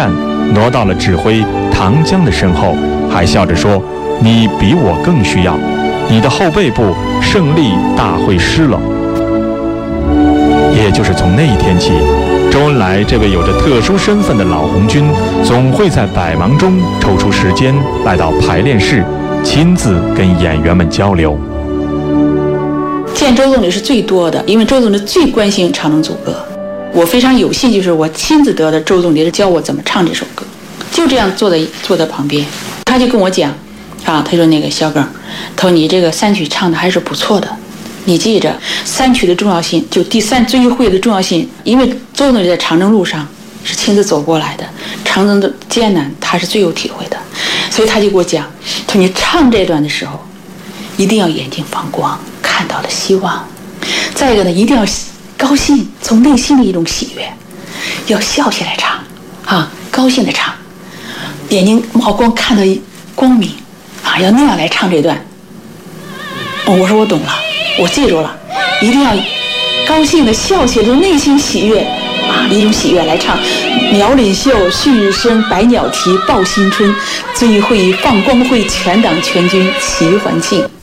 战，挪到了指挥唐江的身后，还笑着说：“你比我更需要，你的后背部胜利大会师了。”也就是从那一天起，周恩来这位有着特殊身份的老红军，总会在百忙中抽出时间来到排练室，亲自跟演员们交流。 见周总理是最多的，因为周总理最关心长征组歌。我非常有幸，就是我亲自得的周总理教我怎么唱这首歌，就这样坐在旁边，他就跟我讲，他说那个小耿，他说你这个三曲唱的还是不错的，你记着三曲的重要性，就第三追忆会的重要性，因为周总理在长征路上是亲自走过来的，长征的艰难他是最有体会的，所以他就给我讲，他说你唱这段的时候，一定要眼睛放光，看到了希望。再一个呢，一定要高兴，从内心的一种喜悦，要笑起来唱，高兴的唱，眼睛冒光，看到光明，要那样来唱这段。我说我懂了，我记住了，一定要高兴的笑起来，从内心喜悦一种喜悦来唱。鸟领袖，旭日升，百鸟啼，报新春，追忆会，放光会，全党全军齐欢庆。